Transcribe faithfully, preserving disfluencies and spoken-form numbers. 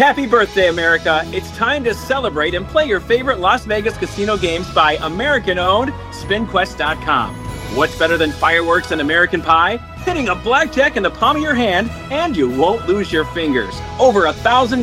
Happy birthday, America. It's time to celebrate and play your favorite Las Vegas casino games by American-owned Spin Quest dot com. What's better than fireworks and American Pie? Hitting a blackjack in the palm of your hand, and you won't lose your fingers. Over a thousand